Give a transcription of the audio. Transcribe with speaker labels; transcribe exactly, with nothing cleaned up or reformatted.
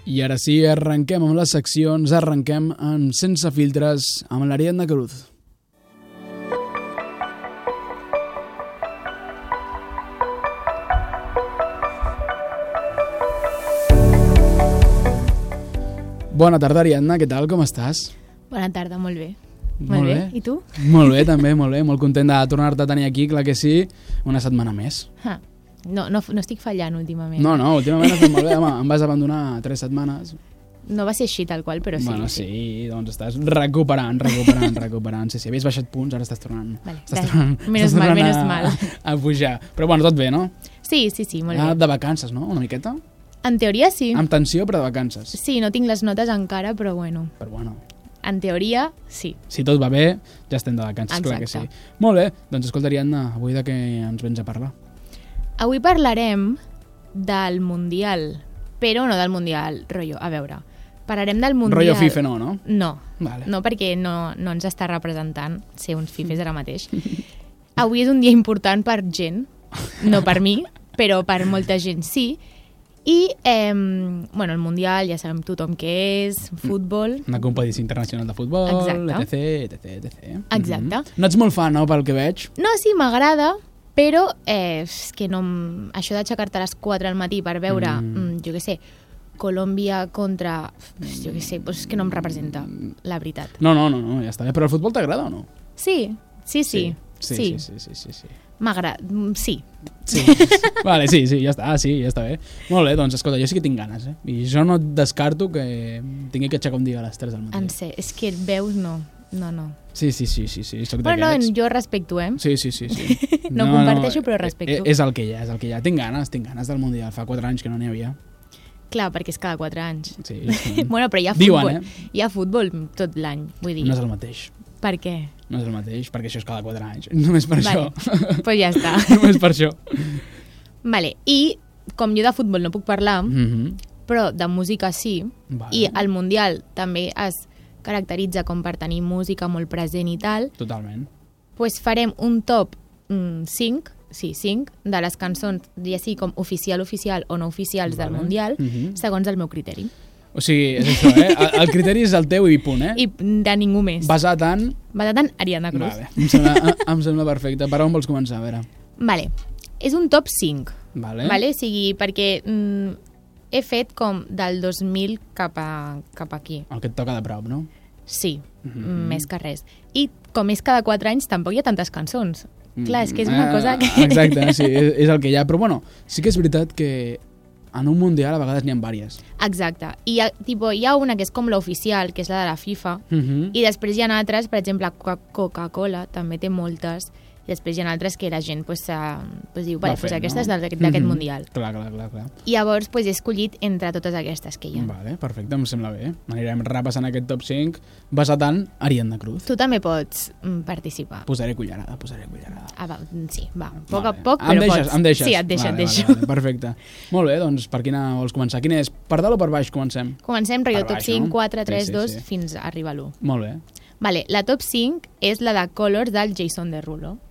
Speaker 1: I ara sí, arrenquem amb les seccions, arrenquem amb Sense Filtres, amb l'Ariadna Cruz. Bona tarda, Ariadna, què tal, com estàs?
Speaker 2: Bona tarda, molt bé.
Speaker 1: Molt,
Speaker 2: molt bé.
Speaker 1: bé.
Speaker 2: I tu?
Speaker 1: Molt bé, també, molt bé. Molt content de tornar-te a tenir aquí, clar que sí, una setmana més.
Speaker 2: Ah, no, no, no estic fallant últimament.
Speaker 1: No, no, últimament has fet molt bé, home, em vas abandonar tres setmanes.
Speaker 2: No va ser així tal qual, però sí.
Speaker 1: Bueno, sí,
Speaker 2: sí.
Speaker 1: doncs estàs recuperant, recuperant, recuperant. Sí, sí, havies baixat punts, ara estàs tornant.
Speaker 2: Vale,
Speaker 1: estàs tornant,
Speaker 2: menos
Speaker 1: estàs
Speaker 2: mal,
Speaker 1: tornant
Speaker 2: menos
Speaker 1: a,
Speaker 2: mal.
Speaker 1: A pujar. Però bueno, tot bé, no?
Speaker 2: Sí, sí, sí, molt
Speaker 1: Ah,
Speaker 2: bé.
Speaker 1: de vacances, no? Una miqueta?
Speaker 2: En teoria sí.
Speaker 1: Amb tensió, però de vacances.
Speaker 2: Sí, no tinc les notes encara, però bueno.
Speaker 1: Però bueno,
Speaker 2: En teoria, sí.
Speaker 1: si tot va bé, ja estem de vacances,
Speaker 2: Exacte.
Speaker 1: clar que sí. Molt bé, doncs escolta, Ariadna, avui de què ens vens a parlar?
Speaker 2: Avui parlarem del Mundial, però no del Mundial, rotllo, a veure. Parlarem del Mundial...
Speaker 1: Rollo FIFA no, no?
Speaker 2: No,
Speaker 1: Vale.
Speaker 2: no perquè no, no ens està representant ser uns fifes ara mateix. Avui és un dia important per gent, no per mi, però per molta gent sí. I, eh, bueno, el Mundial ja sabem tothom què és, futbol.
Speaker 1: Una competició internacional de futbol,
Speaker 2: Exacte.
Speaker 1: etc, etc, etcètera.
Speaker 2: Exacte.
Speaker 1: Mm-hmm. No ets molt fan, no, pel que veig?
Speaker 2: No, sí, m'agrada, però eh, és que no, em- això d'aixecar-te a les quatre del matí per veure,
Speaker 1: Mm.
Speaker 2: mm, jo què sé, Colòmbia contra... jo què sé, doncs és que no em representa, la veritat.
Speaker 1: No, no, no, no, ja està bé. Però el futbol t'agrada o no?
Speaker 2: Sí, sí, sí.
Speaker 1: Sí, sí, sí, sí, sí, sí.
Speaker 2: M'agrada, mm, sí.
Speaker 1: Sí. Vale, sí, sí, ja està, ah, sí, ja està bé. Molt bé, doncs escolta, jo sí que tinc ganes, eh? I jo no descarto que tingui que aixecar un dia a les tres del matí.
Speaker 2: En sé, és que veus, no, no, no.
Speaker 1: Sí, sí, sí, sí, sí, soc
Speaker 2: Bueno, no,
Speaker 1: d'aquests.
Speaker 2: jo respecto, eh?
Speaker 1: Sí, sí, sí, sí.
Speaker 2: No comparteixo, però respecto.
Speaker 1: És el que hi ha, és el que hi ha. Tinc ganes, tinc ganes del Mundial. Fa quatre anys que no n'hi havia.
Speaker 2: Clar, perquè és cada quatre anys.
Speaker 1: Sí, justament.
Speaker 2: Bueno, però hi ha
Speaker 1: Diuen,
Speaker 2: futbol,
Speaker 1: eh?
Speaker 2: hi ha futbol tot l'any, vull dir.
Speaker 1: No és el mateix.
Speaker 2: Per què?
Speaker 1: No és el mateix, perquè això és cada quatre anys. Només per
Speaker 2: Vale,
Speaker 1: això.
Speaker 2: pues ja està.
Speaker 1: Només per això.
Speaker 2: Vale, i com jo de futbol no puc parlar,
Speaker 1: Mm-hmm.
Speaker 2: però de música sí,
Speaker 1: Vale.
Speaker 2: i el Mundial també es caracteritza com per tenir música molt present i tal,
Speaker 1: Totalment.
Speaker 2: pues farem un top cinc, sí, cinc, de les cançons, ja sigui com oficial, oficial o no oficials del
Speaker 1: Vale.
Speaker 2: Mundial,
Speaker 1: Mhm.
Speaker 2: segons el meu criteri.
Speaker 1: O sigui, és això, eh? El, el criteri és el teu i punt, eh?
Speaker 2: I de ningú més.
Speaker 1: Basat en...
Speaker 2: Basat en Ariadna Cruz.
Speaker 1: Vale, em sembla, em sembla perfecte. Per on vols començar, a veure?
Speaker 2: Vale. És un top cinc.
Speaker 1: Vale.
Speaker 2: Vale? O sigui, perquè mm, he fet com del dos mil cap, a, cap aquí.
Speaker 1: El que et toca de prop, no?
Speaker 2: Sí,
Speaker 1: Mhm.
Speaker 2: més que res. I com és cada quatre anys, tampoc hi ha tantes cançons. Clar, és que és una
Speaker 1: Mm,
Speaker 2: cosa que...
Speaker 1: Exacte, sí, és, és el que hi ha. Però bueno, sí que és veritat que en un Mundial a vegades n'hi ha vàries.
Speaker 2: Exacte. I hi ha, tipo, hi ha una que és com l'oficial, que és la de la FIFA,
Speaker 1: Uh -huh.
Speaker 2: i després hi ha altres, per exemple, Coca- Coca-Cola també té moltes, i després hi ha altres que la gent pues, uh, pues diu, vale, pues aquesta és d'aquest
Speaker 1: Mhm.
Speaker 2: Mundial.
Speaker 1: Clar, clar, clar, clar.
Speaker 2: I llavors pues, he escollit entre totes aquestes que hi ha.
Speaker 1: Vale, perfecte, em sembla bé. Anirem repassant aquest top cinc basat en Ariadna Cruz.
Speaker 2: Tu també pots mm, participar.
Speaker 1: Posaré cullerada, posaré cullerada.
Speaker 2: Ah, va, sí, va, a poc
Speaker 1: Vale.
Speaker 2: a poc,
Speaker 1: Em
Speaker 2: però
Speaker 1: deixes,
Speaker 2: pots.
Speaker 1: em deixes.
Speaker 2: Sí, et deixo,
Speaker 1: vale,
Speaker 2: et deixo.
Speaker 1: Vale, vale, perfecte. Molt bé, doncs per quina vols començar? Quina és? Per dalt o per baix comencem?
Speaker 2: Comencem, rotllo,
Speaker 1: Per
Speaker 2: top
Speaker 1: baix,
Speaker 2: cinc,
Speaker 1: no?
Speaker 2: quatre,
Speaker 1: Sí,
Speaker 2: tres,
Speaker 1: sí,
Speaker 2: dos,
Speaker 1: sí.
Speaker 2: fins a arribar a l'u.
Speaker 1: Molt bé.
Speaker 2: Vale, la top cinc és la de Colors del Jason Derulo.